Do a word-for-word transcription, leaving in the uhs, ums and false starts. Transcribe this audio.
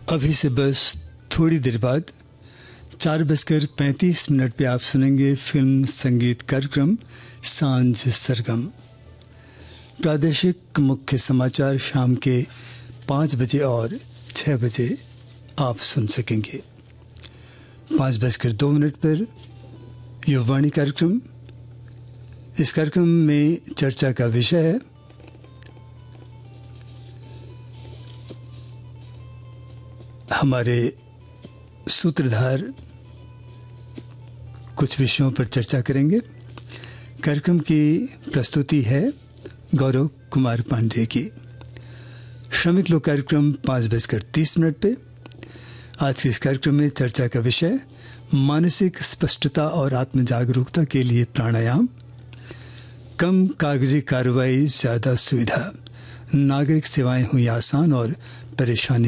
अभी से बस थोड़ी देर बाद चार बजकर पैंतीस मिनट पे आप सुनेंगे फिल्म संगीत कार्यक्रम सांझ सरगम। प्रादेशिक मुख्य समाचार शाम के पाँच बजे और छः बजे आप सुन सकेंगे। पाँच बजकर दो मिनट पर युवाणी कार्यक्रम। इस कार्यक्रम में चर्चा का विषय है हमारे सूत्रधार कुछ विषयों पर चर्चा करेंगे। कार्यक्रम की प्रस्तुति है गौरव कुमार पांडे की। श्रमिक लोक कार्यक्रम पाँच बजकर तीस मिनट पे। आज के इस कार्यक्रम में चर्चा का विषय मानसिक स्पष्टता और आत्म जागरूकता के लिए प्राणायाम, कम कागजी कार्रवाई, ज़्यादा सुविधा, नागरिक सेवाएं हुई आसान और परेशानी